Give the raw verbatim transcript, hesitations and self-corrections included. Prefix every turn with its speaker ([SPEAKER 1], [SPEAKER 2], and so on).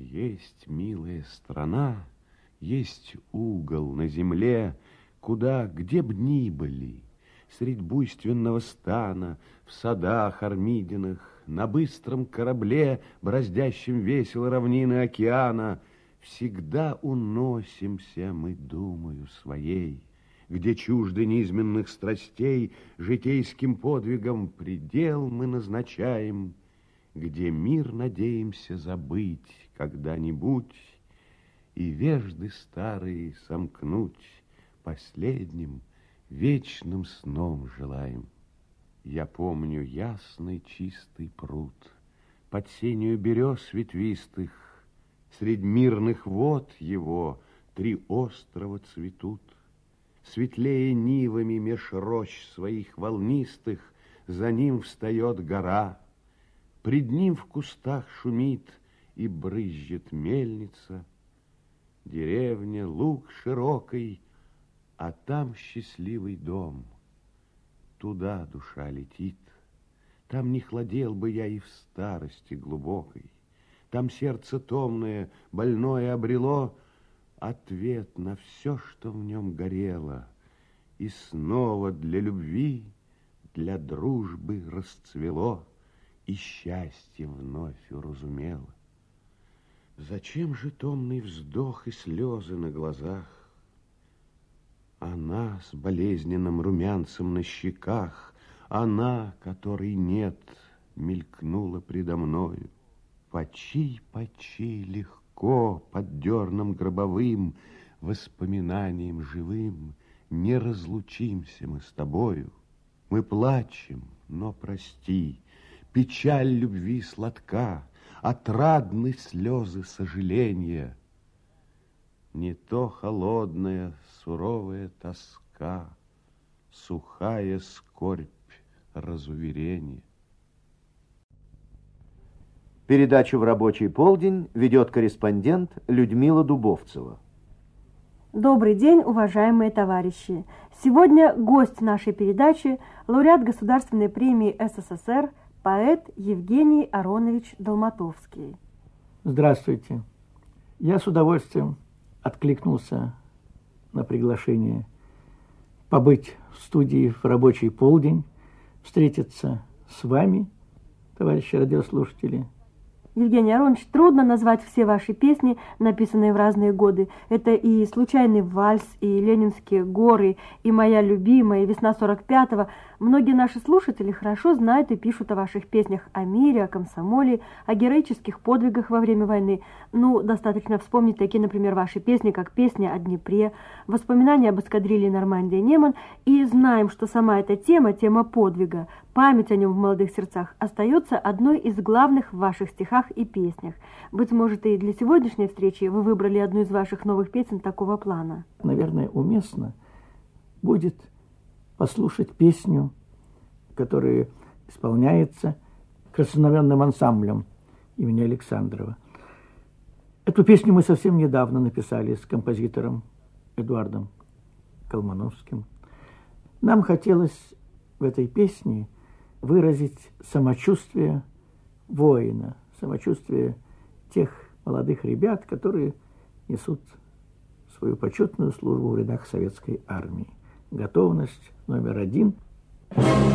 [SPEAKER 1] Есть милая страна, есть угол на земле, куда, где б ни были, средь буйственного стана, в садах Армидиных, на быстром корабле, бороздящем весело равнины океана, всегда уносимся мы думою своей, где чужды низменных страстей, житейским подвигом предел мы назначаем, где мир надеемся забыть когда-нибудь и вежды старые сомкнуть последним вечным сном желаем. Я помню ясный чистый пруд, под сенью берез ветвистых, средь мирных вод его три острова цветут. Светлее нивами меж рощ своих волнистых за ним встает гора. Пред ним в кустах шумит и брызжет мельница. Деревня, луг широкий, а там счастливый дом. Туда душа летит. Там не хладел бы я и в старости глубокой. Там сердце томное, больное обрело ответ на все, что в нем горело, и снова для любви, для дружбы расцвело, и счастье вновь уразумело. Зачем же томный вздох и слезы на глазах? Она с болезненным румянцем на щеках, она, которой нет, мелькнула предо мною. Почи, почи легко под дерном гробовым, воспоминанием живым, не разлучимся мы с тобою. Мы плачем, но прости, печаль любви сладка, отрадны слезы сожаления. Не то холодная, суровая тоска, сухая скорбь разуверения.
[SPEAKER 2] Передачу «В рабочий полдень» ведет корреспондент Людмила Дубовцева.
[SPEAKER 3] Добрый день, уважаемые товарищи! Сегодня гость нашей передачи, лауреат Государственной премии СССР, поэт Евгений Аронович Долматовский.
[SPEAKER 4] Здравствуйте. Я с удовольствием откликнулся на приглашение побыть в студии «В рабочий полдень», встретиться с вами, товарищи радиослушатели.
[SPEAKER 3] Евгений Аронович, трудно назвать все ваши песни, написанные в разные годы. Это и «Случайный вальс», и «Ленинские горы», и «Моя любимая», и «Весна сорок пятого». Многие наши слушатели хорошо знают и пишут о ваших песнях о мире, о комсомоле, о героических подвигах во время войны. Ну, достаточно вспомнить такие, например, ваши песни, как «Песня о Днепре», «Воспоминания об эскадрилье Нормандия-Неман». И знаем, что сама эта тема, тема подвига, память о нем в молодых сердцах остается одной из главных в ваших стихах и песнях. Быть может, и для сегодняшней встречи вы выбрали одну из ваших новых песен такого плана.
[SPEAKER 4] Наверное, уместно будет послушать песню, которая исполняется краснознаменным ансамблем имени Александрова. Эту песню мы совсем недавно написали с композитором Эдуардом Колмановским. Нам хотелось в этой песне выразить самочувствие воина, самочувствие тех молодых ребят, которые несут свою почетную службу в рядах советской армии. Готовность номер один.